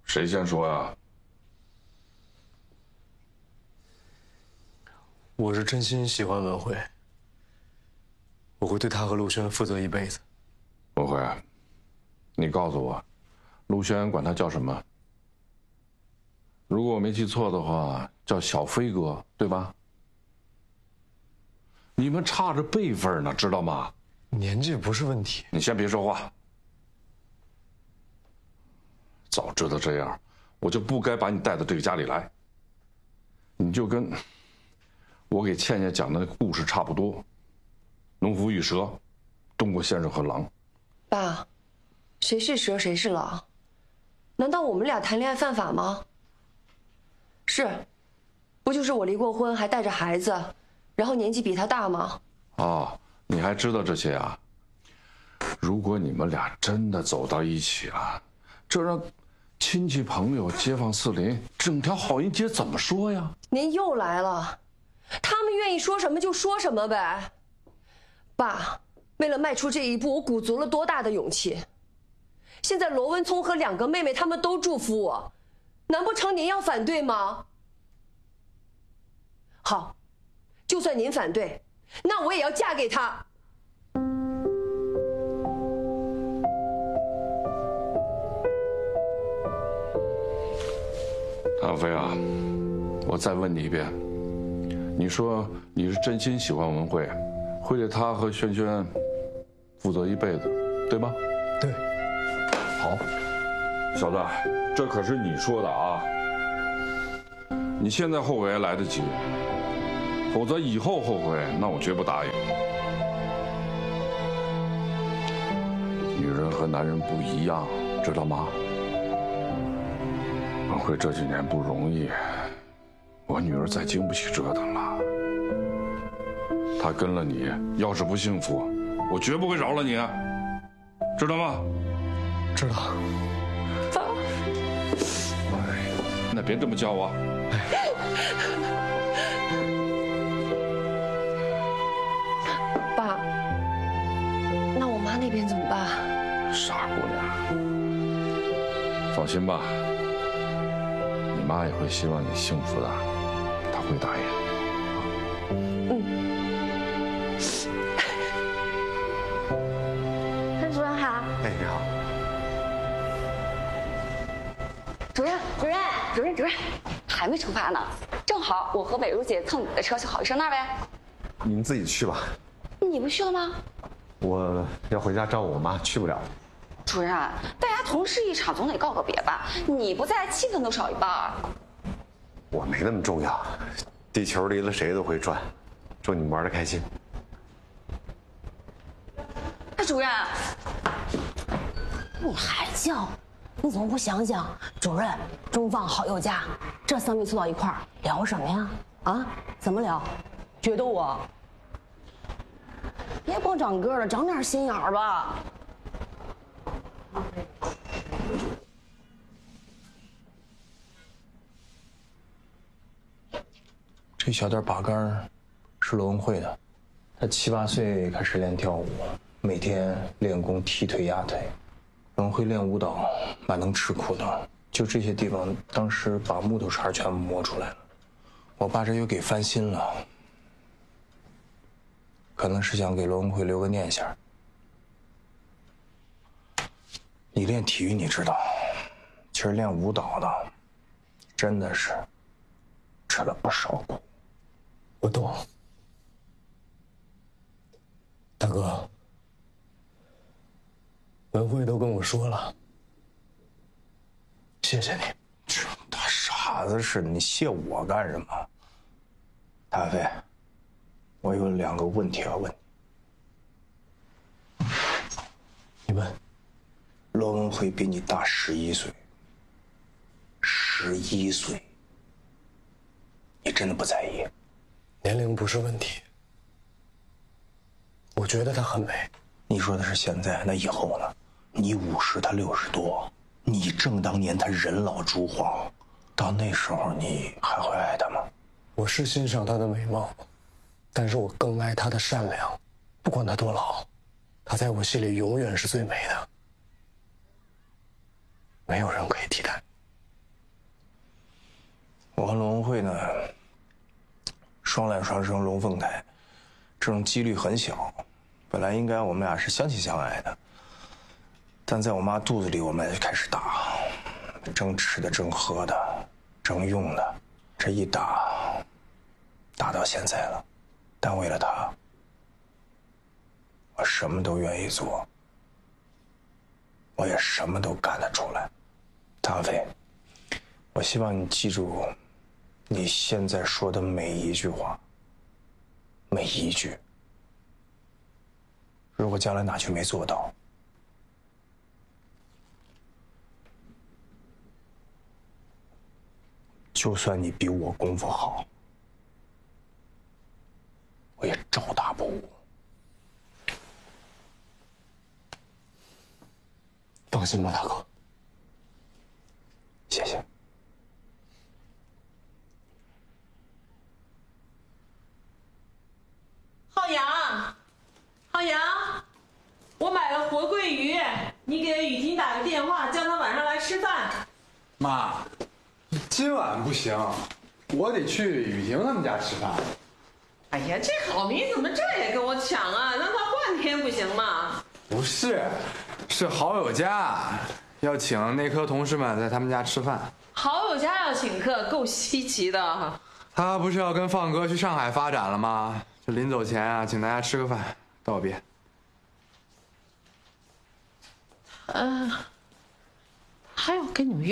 谁先说呀？ 我是真心喜欢文慧，我会对她和陆轩负责一辈子。 文慧，你告诉我，陆轩管他叫什么？如果我没记错的话，叫小飞哥，对吧？你们差着辈分呢，知道吗？ 年纪不是问题。 你先别说话。早知道这样，我就不该把你带到这个家里来。你就跟我给倩倩讲的那个故事差不多，农夫与蛇，东郭先生和狼。 爸，谁是蛇谁是狼？难道我们俩谈恋爱犯法吗？是，不就是我离过婚还带着孩子，然后年纪比他大吗？ 哦，你还知道这些啊？如果你们俩真的走到一起了，这让亲戚朋友、街坊四邻，整条好人街怎么说呀？ 您又来了，他们愿意说什么就说什么呗。爸，为了迈出这一步，我鼓足了多大的勇气！现在罗文聪和2个妹妹他们都祝福我，难不成您要反对吗？好，就算您反对，那我也要嫁给他。 唐飞啊，我再问你一遍，你说你是真心喜欢文慧，会对她和轩轩负责一辈子，对吗？ 对。 好，小子，这可是你说的啊！你现在后悔还来得及，否则以后后悔，那我绝不答应。女人和男人不一样，知道吗？文慧这几年不容易，我女儿再经不起折腾了。她跟了你，要是不幸福，我绝不会饶了你，知道吗？ 知道。 爸， 那别这么叫我。 爸，那我妈那边怎么办？ 傻姑娘，放心吧，你妈也会希望你幸福的，她会答应。 潘主任好。 哎，你好。 主任，还没出发呢，正好我和伟如姐蹭你的车去郝医生那儿呗。 您自己去吧。 你不去了吗？ 我要回家照顾我妈，去不了。 主任，大家同事一场，总得告个别吧？你不在，气氛都少一半。 我没那么重要，地球离了谁都会转。祝你们玩得开心。 哎，主任， 你还叫？你怎么不想想，主任、中放、好友家这3位凑到一块儿聊什么呀？啊，怎么聊？决斗啊？别光长个了，长点心眼儿吧。 这小店把杆是罗文慧的，她7、8岁开始练跳舞，每天练功踢腿压腿。文慧练舞蹈蛮能吃苦的，就这些地方，当时把木头茬全部磨出来了。我爸这又给翻新了，可能是想给罗文慧留个念想。你练体育你知道，其实练舞蹈的真的是吃了不少苦。我懂，大哥，文慧都跟我说了，谢谢你。这大傻子似的，你谢我干什么？大飞，我有2个问题要问你。你问。罗文慧比你大11岁，11岁，你真的不在意？年龄不是问题，我觉得她很美。你说的是现在，那以后呢？你50，她60多，你正当年，她人老珠黄，到那时候你还会爱她吗？我是欣赏她的美貌，但是我更爱她的善良。不管她多老，她在我心里永远是最美的。没有人可以替代。 双卵双生龙凤胎，这种几率很小。本来应该我们俩是相亲相爱的，但在我妈肚子里，我们俩就开始打，争吃的，争喝的，争用的，这一打，打到现在了。但为了她，我什么都愿意做，我也什么都干得出来。唐飞，我希望你记住你现在说的每一句话，每一句。如果将来哪句没做到，就算你比我功夫好，我也照打不误。放心吧，大哥。谢谢。 浩洋，浩洋，我买了活桂鱼，你给雨婷打个电话，叫她晚上来吃饭。 妈，今晚不行，我得去雨婷他们家吃饭。 哎呀，这好迷怎么这也跟我抢啊？让他换天不行吗？ 不是，是好友家要请内科同事们在他们家吃饭。 好友家要请客，够稀奇的。 他不是要跟放哥去上海发展了吗？就临走前啊，请大家吃个饭，道别。 他要跟你们约